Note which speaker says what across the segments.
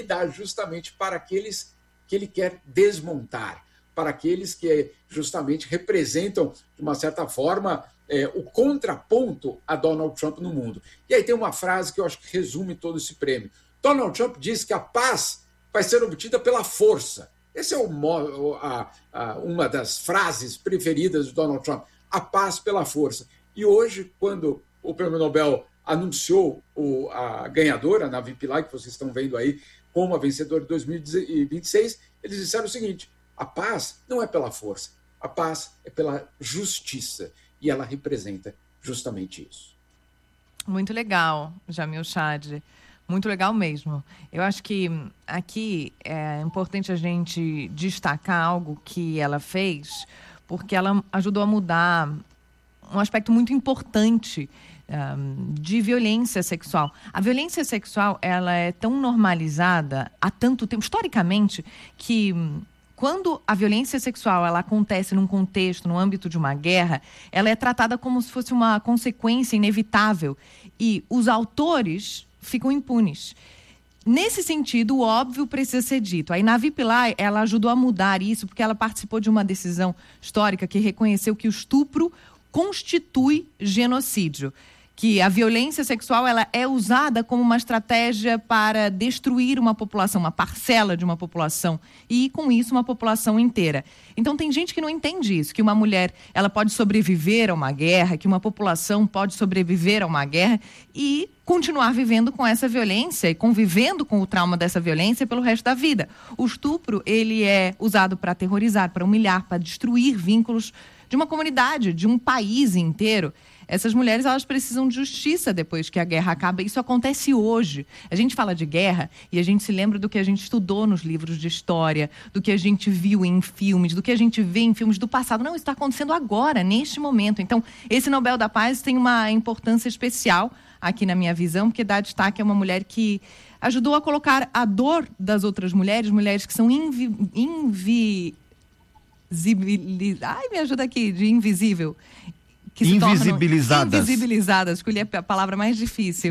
Speaker 1: dá justamente para aqueles que ele quer desmontar, para aqueles que justamente representam, de uma certa forma, o contraponto a Donald Trump no mundo. E aí tem uma frase que eu acho que resume todo esse prêmio. Donald Trump diz que a paz vai ser obtida pela força. Essa é uma das frases preferidas de Donald Trump, a paz pela força. E hoje, quando o Prêmio Nobel anunciou a ganhadora, Navi Pillay, que vocês estão vendo aí, como a vencedora de 2026, eles disseram o seguinte: a paz não é pela força, a paz é pela justiça. E ela representa justamente isso.
Speaker 2: Muito legal, Jamil Chad. Muito legal mesmo. Eu acho que aqui é importante a gente destacar algo que ela fez, porque ela ajudou a mudar um aspecto muito importante de violência sexual. A violência sexual, ela é tão normalizada há tanto tempo, historicamente, que quando a violência sexual ela acontece num contexto, no âmbito de uma guerra, ela é tratada como se fosse uma consequência inevitável e os autores ficam impunes. Nesse sentido, o óbvio precisa ser dito. A Navi Pillay, ela ajudou a mudar isso porque ela participou de uma decisão histórica que reconheceu que o estupro constitui genocídio, que a violência sexual ela é usada como uma estratégia para destruir uma população, uma parcela de uma população e, com isso, uma população inteira. Então, tem gente que não entende isso, que uma mulher ela pode sobreviver a uma guerra, que uma população pode sobreviver a uma guerra e continuar vivendo com essa violência e convivendo com o trauma dessa violência pelo resto da vida. O estupro, ele é usado para aterrorizar, para humilhar, para destruir vínculos de uma comunidade, de um país inteiro. Essas mulheres, elas precisam de justiça depois que a guerra acaba. Isso acontece hoje. A gente fala de guerra e a gente se lembra do que a gente estudou nos livros de história, do que a gente viu em filmes, do que a gente vê em filmes do passado. Não, isso está acontecendo agora, neste momento. Então, esse Nobel da Paz tem uma importância especial aqui na minha visão, porque dá destaque a uma mulher que ajudou a colocar a dor das outras mulheres, mulheres que são Ai, me ajuda aqui, de invisível. Que se invisibilizadas, escolhi a palavra mais difícil.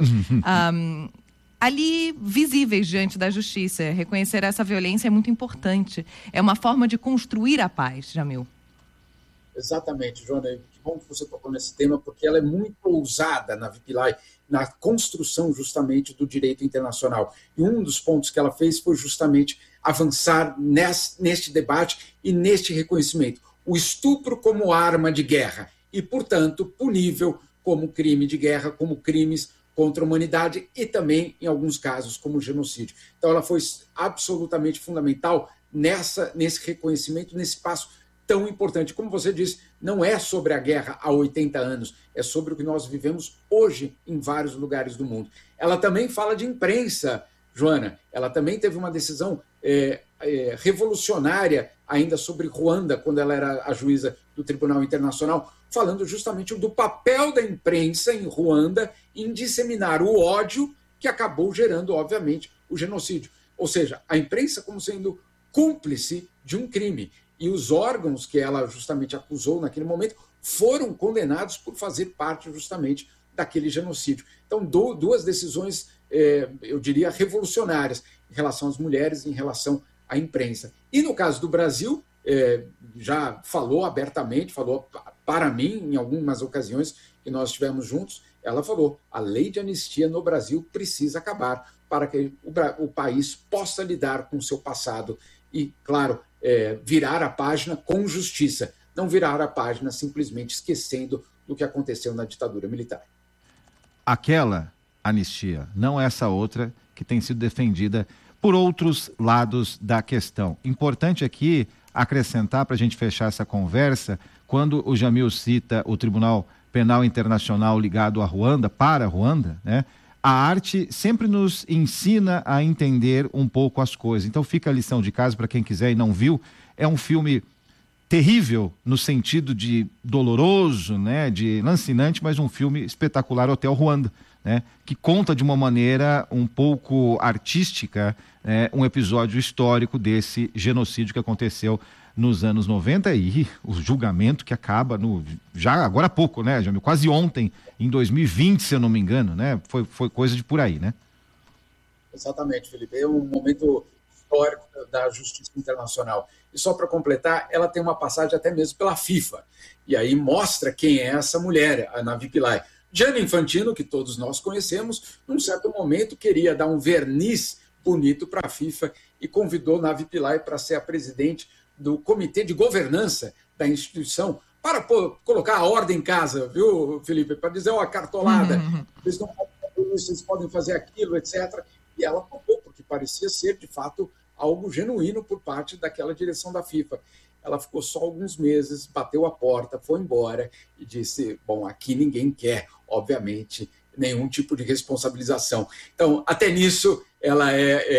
Speaker 2: Ali visíveis diante da justiça. Reconhecer essa violência é muito importante. É uma forma de construir a paz, Jamil.
Speaker 1: Exatamente, Joana. Que bom que você tocou nesse tema, porque ela é muito ousada, Navi Pillay, na construção justamente do direito internacional. E um dos pontos que ela fez foi justamente avançar neste debate e neste reconhecimento. O estupro como arma de guerra e, portanto, punível como crime de guerra, como crimes contra a humanidade e também, em alguns casos, como genocídio. Então, ela foi absolutamente fundamental nesse reconhecimento, nesse passo tão importante. Como você disse, não é sobre a guerra há 80 anos, é sobre o que nós vivemos hoje em vários lugares do mundo. Ela também fala de imprensa, Joana. Ela também teve uma decisão revolucionária ainda sobre Ruanda, quando ela era a juíza do Tribunal Internacional, falando justamente do papel da imprensa em Ruanda em disseminar o ódio que acabou gerando, obviamente, o genocídio. Ou seja, a imprensa como sendo cúmplice de um crime. E os órgãos que ela justamente acusou naquele momento foram condenados por fazer parte justamente daquele genocídio. Então, duas decisões, eu diria, revolucionárias em relação às mulheres, em relação à imprensa. E no caso do Brasil, já falou abertamente, falou para mim, em algumas ocasiões que nós estivemos juntos, ela falou, a lei de anistia no Brasil precisa acabar para que o país possa lidar com o seu passado e, claro, virar a página com justiça, não virar a página simplesmente esquecendo do que aconteceu na ditadura militar.
Speaker 3: Aquela anistia, não essa outra que tem sido defendida por outros lados da questão. Importante aqui acrescentar, para a gente fechar essa conversa, quando o Jamil cita o Tribunal Penal Internacional ligado a Ruanda, para Ruanda, né? A arte sempre nos ensina a entender um pouco as coisas. Então fica a lição de casa para quem quiser e não viu. É um filme terrível no sentido de doloroso, né, de lancinante, mas um filme espetacular, Hotel Ruanda, né, que conta de uma maneira um pouco artística, um episódio histórico desse genocídio que aconteceu nos anos 90 e o julgamento que acaba já agora há pouco, né, Jamil? Quase ontem, em 2020, se eu não me engano, né? Foi coisa de por aí, né?
Speaker 1: Exatamente, Felipe. É um momento histórico da justiça internacional. E só para completar, ela tem uma passagem até mesmo pela FIFA. E aí mostra quem é essa mulher, a Navi Pillay. Gianni Infantino, que todos nós conhecemos, num certo momento queria dar um verniz bonito para a FIFA e convidou Navi Pillay para ser a presidente do comitê de governança da instituição, para colocar a ordem em casa, viu, Felipe? Para dizer, cartolada, vocês não podem fazer isso, vocês podem fazer aquilo, etc. E ela topou, porque parecia ser, de fato, algo genuíno por parte daquela direção da FIFA. Ela ficou só alguns meses, bateu a porta, foi embora e disse, bom, aqui ninguém quer, obviamente, nenhum tipo de responsabilização. Então, até nisso, ela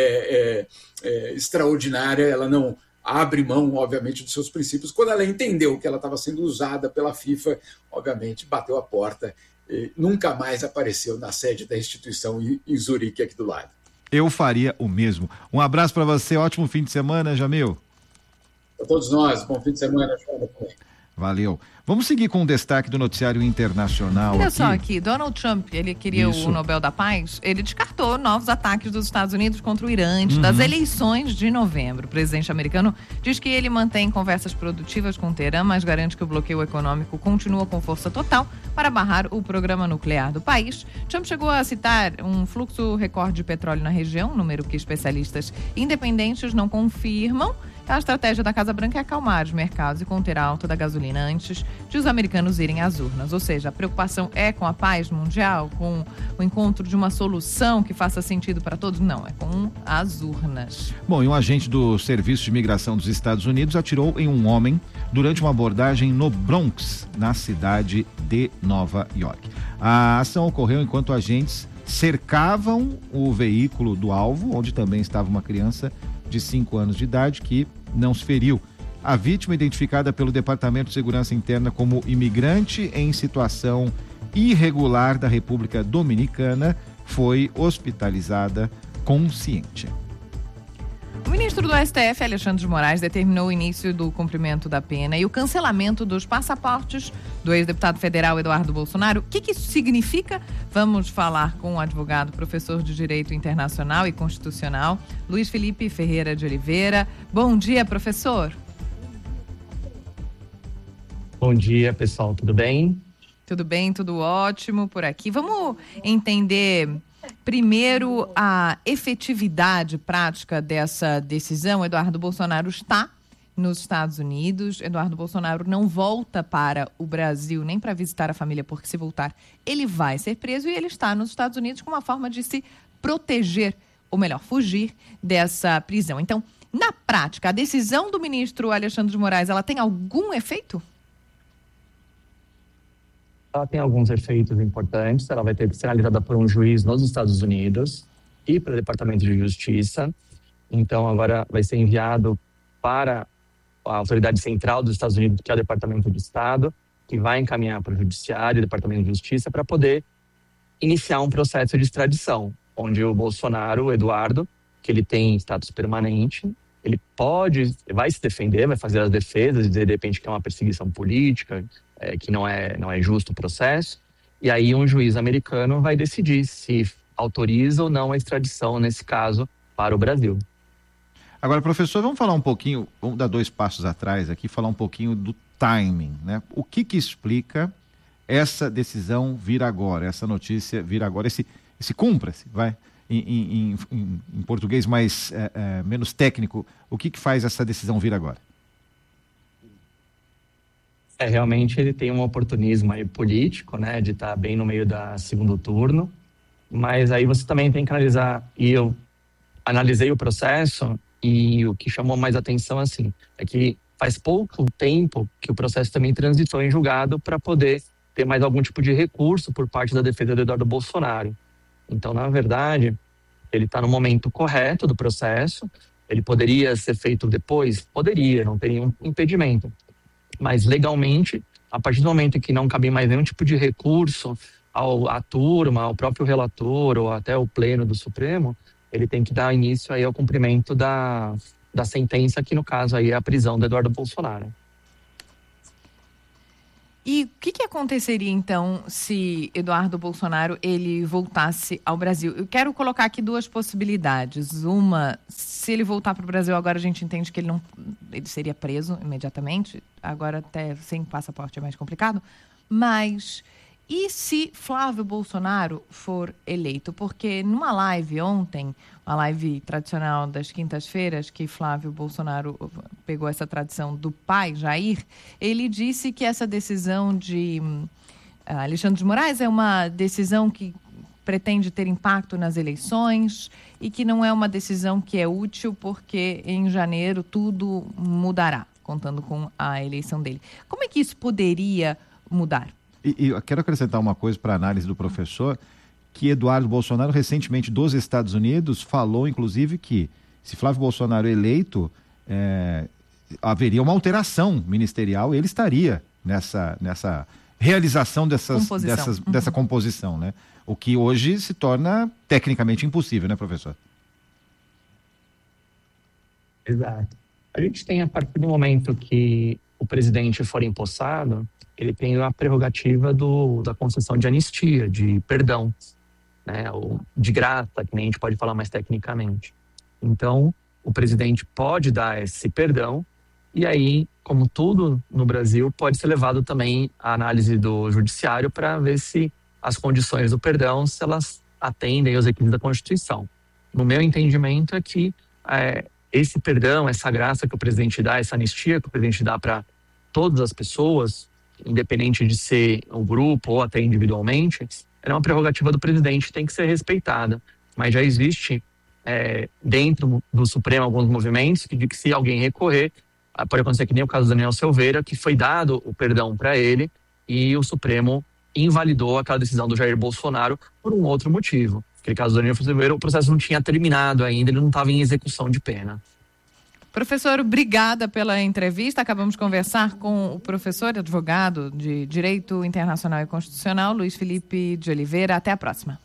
Speaker 1: é extraordinária, ela não abre mão, obviamente, dos seus princípios. Quando ela entendeu que ela estava sendo usada pela FIFA, obviamente, bateu a porta e nunca mais apareceu na sede da instituição em Zurique, aqui do lado.
Speaker 3: Eu faria o mesmo. Um abraço para você, ótimo fim de semana, Jamil.
Speaker 1: Para todos nós, bom fim de semana.
Speaker 3: Valeu. Vamos seguir com o destaque do noticiário internacional.
Speaker 2: Olha só aqui, Donald Trump, ele queria o Nobel da Paz, ele descartou novos ataques dos Estados Unidos contra o Irã antes das eleições de novembro. O presidente americano diz que ele mantém conversas produtivas com Teherã, mas garante que o bloqueio econômico continua com força total para barrar o programa nuclear do país. Trump chegou a citar um fluxo recorde de petróleo na região, número que especialistas independentes não confirmam. A estratégia da Casa Branca é acalmar os mercados e conter a alta da gasolina antes de os americanos irem às urnas. Ou seja, a preocupação é com a paz mundial, com o encontro de uma solução que faça sentido para todos? Não, é com as urnas.
Speaker 3: Bom, e um agente do Serviço de Imigração dos Estados Unidos atirou em um homem durante uma abordagem no Bronx, na cidade de Nova York. A ação ocorreu enquanto agentes cercavam o veículo do alvo, onde também estava uma criança de 5 anos de idade que não se feriu. A vítima, identificada pelo Departamento de Segurança Interna como imigrante em situação irregular da República Dominicana, foi hospitalizada consciente.
Speaker 2: O ministro do STF, Alexandre de Moraes, determinou o início do cumprimento da pena e o cancelamento dos passaportes do ex-deputado federal Eduardo Bolsonaro. O que isso significa? Vamos falar com o advogado, professor de Direito Internacional e Constitucional, Luiz Felipe Ferreira de Oliveira. Bom dia, professor.
Speaker 4: Bom dia, pessoal. Tudo bem?
Speaker 2: Tudo bem, tudo ótimo por aqui. Vamos entender primeiro a efetividade prática dessa decisão. Eduardo Bolsonaro está nos Estados Unidos. Eduardo Bolsonaro não volta para o Brasil nem para visitar a família, porque se voltar, ele vai ser preso e ele está nos Estados Unidos com uma forma de se proteger, ou melhor, fugir dessa prisão. Então, na prática, a decisão do ministro Alexandre de Moraes, ela tem algum efeito?
Speaker 4: Ela tem alguns efeitos importantes. Ela vai ter que ser analisada por um juiz nos Estados Unidos e pelo Departamento de Justiça. Então, agora vai ser enviado para a autoridade central dos Estados Unidos, que é o Departamento de Estado, que vai encaminhar para o Judiciário e o Departamento de Justiça para poder iniciar um processo de extradição, onde o Bolsonaro, o Eduardo, que ele tem status permanente, ele vai se defender, vai fazer as defesas, dizer de repente que é uma perseguição política, que não é justo o processo, e aí um juiz americano vai decidir se autoriza ou não a extradição, nesse caso, para o Brasil.
Speaker 3: Agora, professor, vamos falar um pouquinho, vamos dar 2 passos atrás aqui, falar um pouquinho do timing, né? O que explica essa decisão vir agora, essa notícia vir agora, esse cumpra-se, vai, em português mais menos técnico, o que faz essa decisão vir agora?
Speaker 4: Realmente ele tem um oportunismo aí político, né, de estar bem no meio da segundo turno, mas aí você também tem que analisar, e eu analisei o processo, e o que chamou mais atenção, assim, é que faz pouco tempo que o processo também transitou em julgado para poder ter mais algum tipo de recurso por parte da defesa do Eduardo Bolsonaro. Então, na verdade, ele está no momento correto do processo, ele poderia ser feito depois? Poderia, não teria nenhum impedimento. Mas legalmente, a partir do momento em que não cabe mais nenhum tipo de recurso à turma, ao próprio relator ou até o pleno do Supremo, ele tem que dar início aí ao cumprimento da sentença, que no caso aí é a prisão do Eduardo Bolsonaro.
Speaker 2: E o que aconteceria, então, se Eduardo Bolsonaro ele voltasse ao Brasil? Eu quero colocar aqui duas possibilidades. Uma, se ele voltar para o Brasil, agora a gente entende que ele seria preso imediatamente. Agora, até sem passaporte é mais complicado. Mas e se Flávio Bolsonaro for eleito? Porque numa live ontem, uma live tradicional das quintas-feiras, que Flávio Bolsonaro pegou essa tradição do pai, Jair, ele disse que essa decisão de Alexandre de Moraes é uma decisão que pretende ter impacto nas eleições e que não é uma decisão que é útil porque em janeiro tudo mudará, contando com a eleição dele. Como é que isso poderia mudar?
Speaker 3: E eu quero acrescentar uma coisa para a análise do professor, que Eduardo Bolsonaro, recentemente dos Estados Unidos, falou, inclusive, que se Flávio Bolsonaro eleito, haveria uma alteração ministerial e ele estaria nessa realização dessa composição, né? O que hoje se torna tecnicamente impossível, né, professor?
Speaker 4: Exato. A gente tem, a partir do momento que o presidente for empossado, ele tem a prerrogativa da concessão de anistia, de perdão, né, ou de graça, que nem a gente pode falar mais tecnicamente. Então, o presidente pode dar esse perdão e aí, como tudo no Brasil, pode ser levado também à análise do judiciário para ver se as condições do perdão, se elas atendem aos requisitos da Constituição. No meu entendimento é que esse perdão, essa graça que o presidente dá, essa anistia que o presidente dá para todas as pessoas, independente de ser um grupo ou até individualmente, é uma prerrogativa do presidente, tem que ser respeitada. Mas já existe dentro do Supremo alguns movimentos que de que se alguém recorrer, pode acontecer que nem o caso do Daniel Silveira, que foi dado o perdão para ele e o Supremo invalidou aquela decisão do Jair Bolsonaro por um outro motivo. Aquele caso do Daniel Silveira, o processo não tinha terminado ainda, ele não estava em execução de pena.
Speaker 2: Professor, obrigada pela entrevista. Acabamos de conversar com o professor e advogado de Direito Internacional e Constitucional, Luiz Felipe de Oliveira. Até a próxima.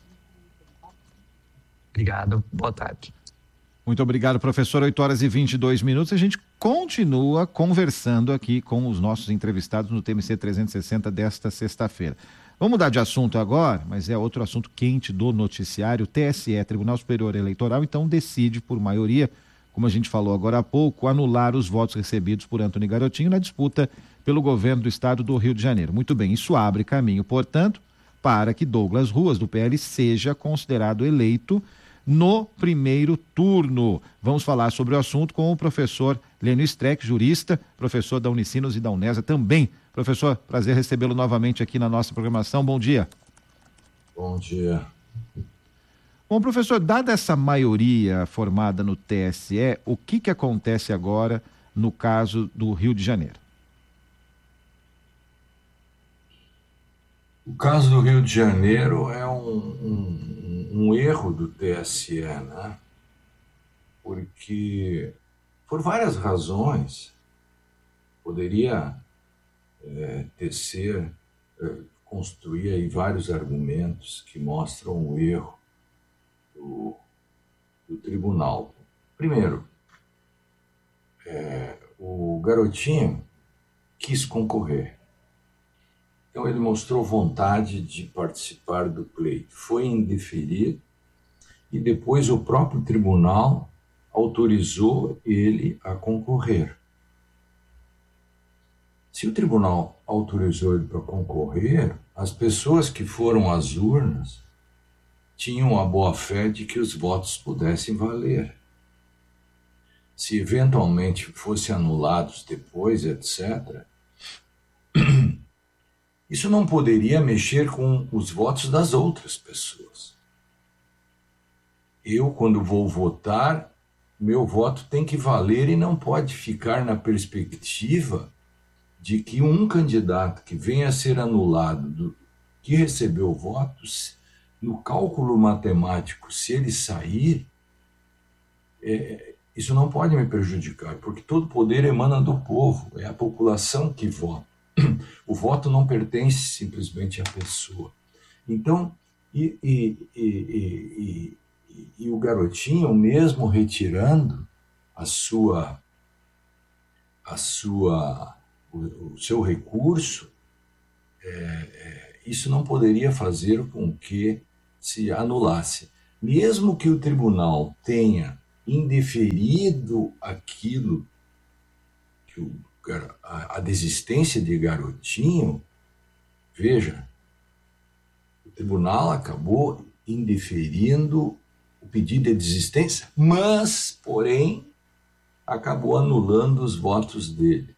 Speaker 4: Obrigado. Boa tarde.
Speaker 3: Muito obrigado, professor. 8h22. A gente continua conversando aqui com os nossos entrevistados no TMC 360 desta sexta-feira. Vamos mudar de assunto agora, mas é outro assunto quente do noticiário. O TSE, Tribunal Superior Eleitoral, então decide por maioria, como a gente falou agora há pouco, anular os votos recebidos por Antony Garotinho na disputa pelo governo do estado do Rio de Janeiro. Muito bem, isso abre caminho, portanto, para que Douglas Ruas, do PL, seja considerado eleito no primeiro turno. Vamos falar sobre o assunto com o professor Lênio Streck, jurista, professor da Unicinos e da Unesa também. Professor, prazer recebê-lo novamente aqui na nossa programação. Bom dia.
Speaker 5: Bom dia.
Speaker 3: Bom, professor, dada essa maioria formada no TSE, o que acontece agora no caso do Rio de Janeiro?
Speaker 5: O caso do Rio de Janeiro é um erro do TSE, né? Porque, por várias razões, poderia construir aí vários argumentos que mostram o erro do tribunal. Primeiro, o Garotinho quis concorrer. Então ele mostrou vontade de participar do pleito. Foi indeferido e depois o próprio tribunal autorizou ele a concorrer. Se o tribunal autorizou ele para concorrer, as pessoas que foram às urnas tinham a boa-fé de que os votos pudessem valer. Se eventualmente fossem anulados depois, etc., isso não poderia mexer com os votos das outras pessoas. Eu, quando vou votar, meu voto tem que valer e não pode ficar na perspectiva de que um candidato que venha a ser anulado, que recebeu votos, no cálculo matemático, se ele sair, isso não pode me prejudicar, porque todo poder emana do povo, é a população que vota. O voto não pertence simplesmente à pessoa. Então, o Garotinho, mesmo retirando o seu recurso, isso não poderia fazer com que se anulasse. Mesmo que o tribunal tenha indeferido aquilo, que a desistência de Garotinho, veja, o tribunal acabou indeferindo o pedido de desistência, mas, porém, acabou anulando os votos dele.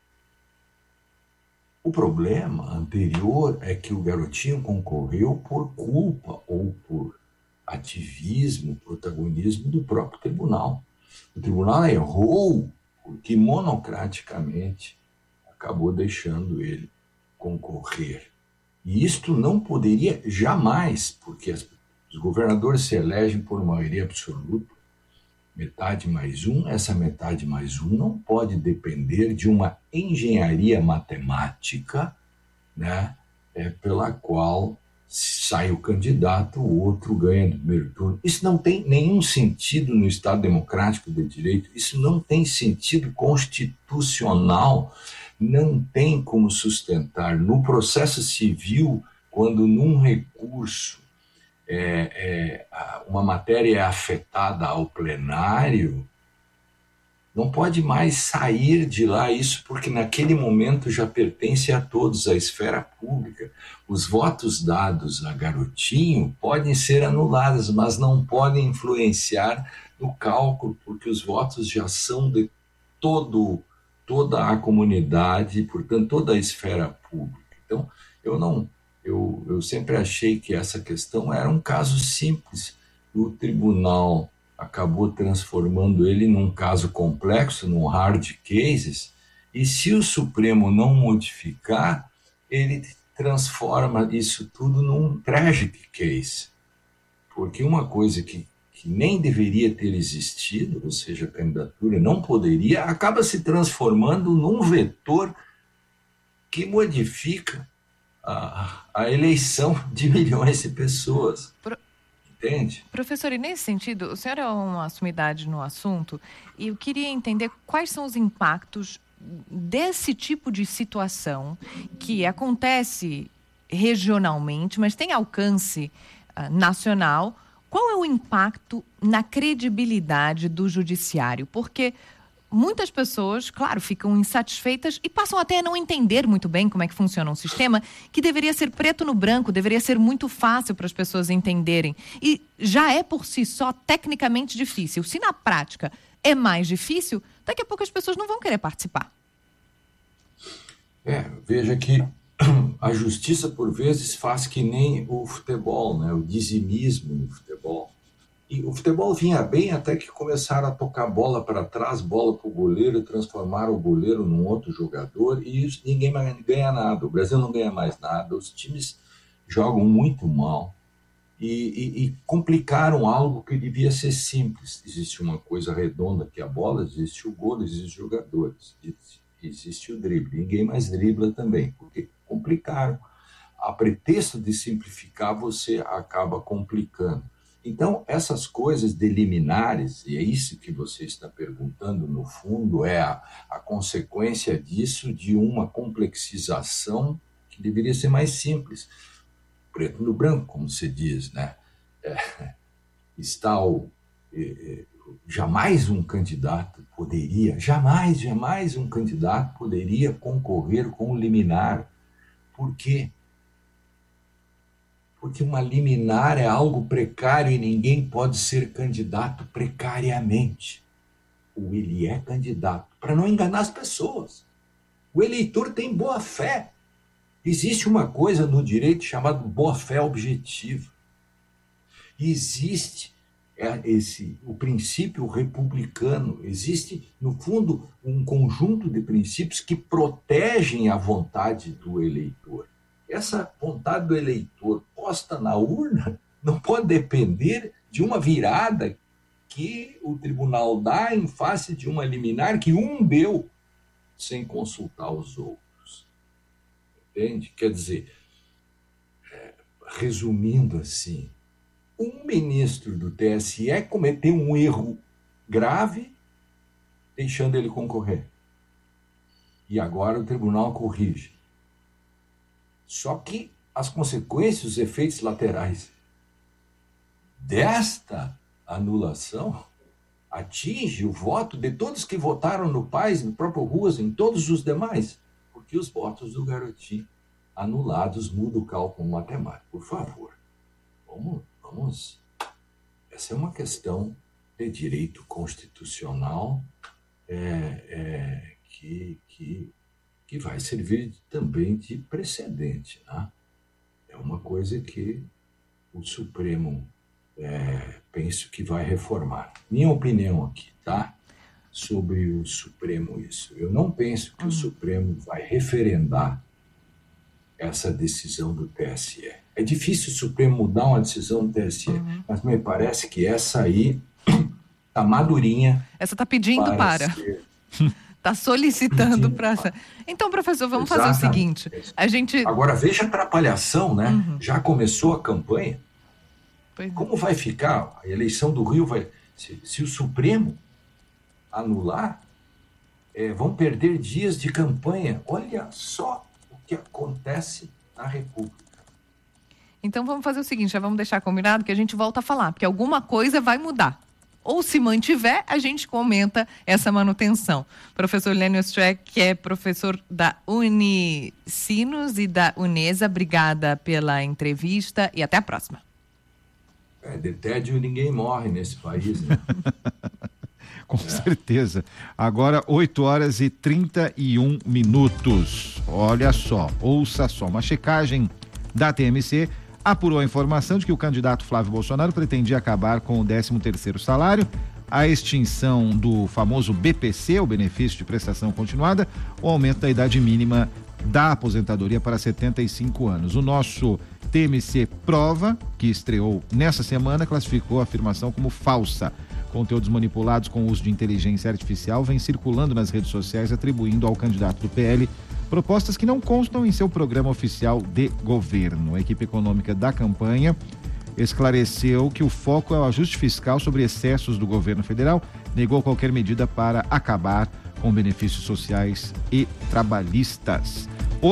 Speaker 5: O problema anterior é que o Garotinho concorreu por culpa ou por ativismo, protagonismo do próprio tribunal. O tribunal errou porque monocraticamente acabou deixando ele concorrer. E isto não poderia jamais, porque os governadores se elegem por maioria absoluta, metade mais um, essa metade mais um não pode depender de uma engenharia matemática, né, pela qual sai o candidato, o outro ganha no primeiro turno. Isso não tem nenhum sentido no Estado Democrático de Direito, isso não tem sentido constitucional, não tem como sustentar. No processo civil, quando num recurso uma matéria é afetada ao plenário, não pode mais sair de lá isso, porque naquele momento já pertence a todos, à esfera pública. Os votos dados a Garotinho podem ser anulados, mas não podem influenciar no cálculo, porque os votos já são de toda a comunidade, portanto, toda a esfera pública. Então, eu sempre achei que essa questão era um caso simples. O tribunal acabou transformando ele num caso complexo, num hard cases, e se o Supremo não modificar, ele transforma isso tudo num tragic case. Porque uma coisa que nem deveria ter existido, ou seja, a candidatura não poderia, acaba se transformando num vetor que modifica a eleição de milhões de pessoas. Entende?
Speaker 2: Professor, e nesse sentido, o senhor é uma sumidade no assunto e eu queria entender quais são os impactos desse tipo de situação que acontece regionalmente, mas tem alcance nacional. Qual é o impacto na credibilidade do judiciário? Porque muitas pessoas, claro, ficam insatisfeitas e passam até a não entender muito bem como é que funciona um sistema que deveria ser preto no branco, deveria ser muito fácil para as pessoas entenderem. E já é por si só tecnicamente difícil. Se na prática é mais difícil, daqui a pouco as pessoas não vão querer participar.
Speaker 5: Veja que a justiça, por vezes, faz que nem o futebol, né? O dizimismo no futebol. E o futebol vinha bem até que começaram a tocar bola para trás, bola para o goleiro, transformaram o goleiro num outro jogador, e isso, ninguém mais ganha nada. O Brasil não ganha mais nada, os times jogam muito mal e complicaram algo que devia ser simples. Existe uma coisa redonda que é a bola, existe o gol, existem os jogadores, existe o drible. Ninguém mais dribla também, porque complicaram. A pretexto de simplificar, você acaba complicando. Então, essas coisas de liminares, e é isso que você está perguntando, no fundo, é a consequência disso, de uma complexização que deveria ser mais simples. Preto no branco, como se diz, né? Jamais um candidato poderia concorrer com o liminar. Por quê? Porque uma liminar é algo precário e ninguém pode ser candidato precariamente. Ou ele é candidato para não enganar as pessoas. O eleitor tem boa fé. Existe uma coisa no direito chamada boa fé objetiva. Existe o princípio republicano. Existe, no fundo, um conjunto de princípios que protegem a vontade do eleitor. Essa vontade do eleitor posta na urna não pode depender de uma virada que o tribunal dá em face de uma liminar que deu sem consultar os outros. Entende? Quer dizer, resumindo assim, um ministro do TSE cometeu um erro grave deixando ele concorrer. E agora o tribunal corrige. Só que as consequências, os efeitos laterais desta anulação atinge o voto de todos que votaram no Paes, no próprio Ruas, em todos os demais, porque os votos do Garotinho anulados mudam o cálculo matemático. Por favor, vamos. Essa é uma questão de direito constitucional que vai servir também de precedente, né? É uma coisa que o Supremo penso que vai reformar. Minha opinião aqui, tá? Sobre o Supremo isso. Eu não penso que o Supremo vai referendar essa decisão do TSE. É difícil o Supremo mudar uma decisão do TSE, mas me parece que essa aí tá madurinha.
Speaker 2: Essa tá pedindo para. Tá solicitando para. Então, professor, vamos fazer o seguinte.
Speaker 5: Agora, veja a atrapalhação, né? Já começou a campanha. Como vai ficar? A eleição do Rio vai... Se o Supremo anular, vão perder dias de campanha. Olha só o que acontece na República.
Speaker 2: Então vamos fazer o seguinte, já vamos deixar combinado que a gente volta a falar, porque alguma coisa vai mudar. Ou se mantiver, a gente comenta essa manutenção. Professor Lênio Streck, que é professor da Unicinos e da Unesa, obrigada pela entrevista e até a próxima.
Speaker 5: De tédio ninguém morre nesse país, né?
Speaker 3: Com certeza. Agora, 8h31. Olha só, ouça só. Uma checagem da TMC apurou a informação de que o candidato Flávio Bolsonaro pretendia acabar com o 13º salário, a extinção do famoso BPC, o benefício de prestação continuada, o aumento da idade mínima da aposentadoria para 75 anos. O nosso TMC Prova, que estreou nessa semana, classificou a afirmação como falsa. Conteúdos manipulados com o uso de inteligência artificial vêm circulando nas redes sociais, atribuindo ao candidato do PL propostas que não constam em seu programa oficial de governo. A equipe econômica da campanha esclareceu que o foco é o ajuste fiscal sobre excessos do governo federal, negou qualquer medida para acabar com benefícios sociais e trabalhistas.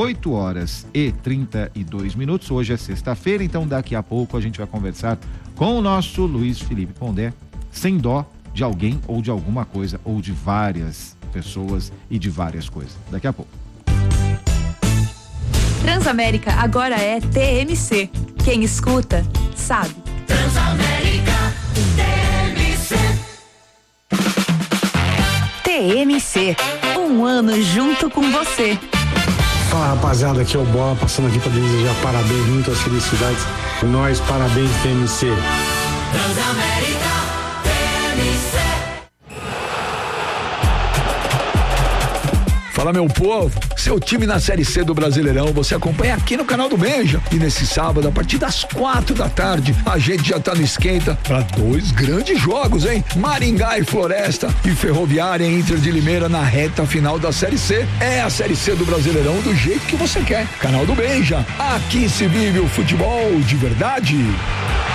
Speaker 3: 8h32. Hoje é sexta-feira, então daqui a pouco a gente vai conversar com o nosso Luiz Felipe Pondé, sem dó de alguém ou de alguma coisa, ou de várias pessoas e de várias coisas. Daqui a pouco.
Speaker 6: Transamérica agora é TMC. Quem escuta, sabe.
Speaker 7: Transamérica, TMC.
Speaker 6: TMC, um ano junto com você.
Speaker 8: Fala, rapaziada, aqui é o Bola, passando aqui para desejar parabéns, muitas felicidades. Nós, parabéns, TMC.
Speaker 7: Transamérica, TMC.
Speaker 9: Fala, meu povo, seu time na Série C do Brasileirão você acompanha aqui no canal do Benja. E nesse sábado, a partir das 4h, a gente já tá no esquenta para 2 grandes jogos, hein? Maringá e Floresta e Ferroviária e Inter de Limeira na reta final da Série C. É a Série C do Brasileirão do jeito que você quer. Canal do Benja, aqui se vive o futebol de verdade.